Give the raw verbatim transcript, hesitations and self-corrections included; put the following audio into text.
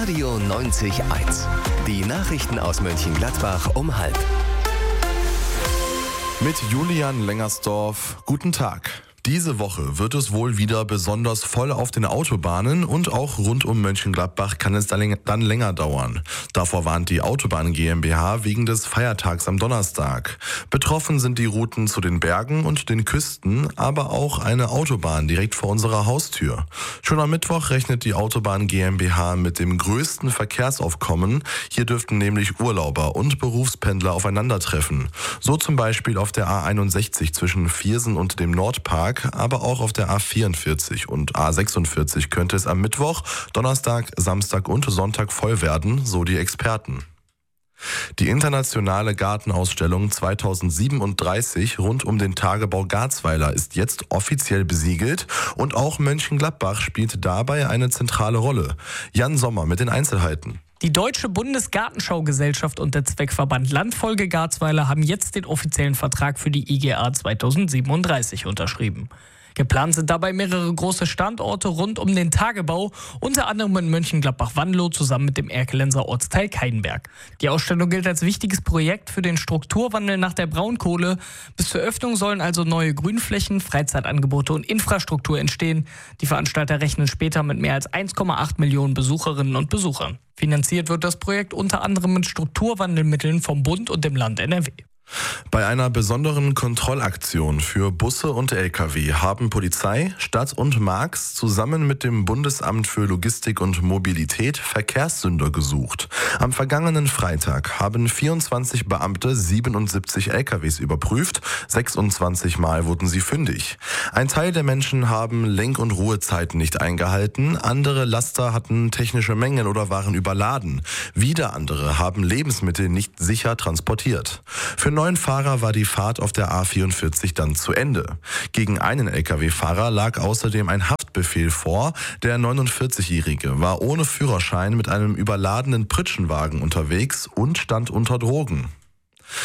Radio neunzig Komma eins. Die Nachrichten aus Mönchengladbach um halb. Mit Julian Lengersdorf. Guten Tag. Diese Woche wird es wohl wieder besonders voll auf den Autobahnen und auch rund um Mönchengladbach kann es dann länger dauern. Davor warnt die Autobahn GmbH wegen des Feiertags am Donnerstag. Betroffen sind die Routen zu den Bergen und den Küsten, aber auch eine Autobahn direkt vor unserer Haustür. Schon am Mittwoch rechnet die Autobahn GmbH mit dem größten Verkehrsaufkommen. Hier dürften nämlich Urlauber und Berufspendler aufeinandertreffen. So zum Beispiel auf der A einundsechzig zwischen Viersen und dem Nordpark. Aber auch auf der A vierundvierzig und A sechsundvierzig könnte es am Mittwoch, Donnerstag, Samstag und Sonntag voll werden, so die Experten. Die internationale Gartenausstellung zweitausendsiebenunddreißig rund um den Tagebau Garzweiler ist jetzt offiziell besiegelt und auch Mönchengladbach spielt dabei eine zentrale Rolle. Jan Sommer mit den Einzelheiten. Die Deutsche Bundesgartenschaugesellschaft und der Zweckverband Landfolge Garzweiler haben jetzt den offiziellen Vertrag für die I G A zweitausendsiebenunddreißig unterschrieben. Geplant sind dabei mehrere große Standorte rund um den Tagebau, unter anderem in Mönchengladbach-Wandelow zusammen mit dem Erkelenser Ortsteil Keidenberg. Die Ausstellung gilt als wichtiges Projekt für den Strukturwandel nach der Braunkohle. Bis zur Öffnung sollen also neue Grünflächen, Freizeitangebote und Infrastruktur entstehen. Die Veranstalter rechnen später mit mehr als eins Komma acht Millionen Besucherinnen und Besuchern. Finanziert wird das Projekt unter anderem mit Strukturwandelmitteln vom Bund und dem Land N R W. Bei einer besonderen Kontrollaktion für Busse und L K W haben Polizei, Stadt und Marx zusammen mit dem Bundesamt für Logistik und Mobilität Verkehrssünder gesucht. Am vergangenen Freitag haben vierundzwanzig Beamte siebenundsiebzig L K Ws überprüft, sechsundzwanzig Mal wurden sie fündig. Ein Teil der Menschen haben Lenk- und Ruhezeiten nicht eingehalten, andere Laster hatten technische Mängel oder waren überladen. Wieder andere haben Lebensmittel nicht sicher transportiert. Für neun Fahrer war die Fahrt auf der A vierundvierzig dann zu Ende. Gegen einen L K W-Fahrer lag außerdem ein Haftbefehl vor. Der neunundvierzigjährige war ohne Führerschein mit einem überladenen Pritschenwagen unterwegs und stand unter Drogen.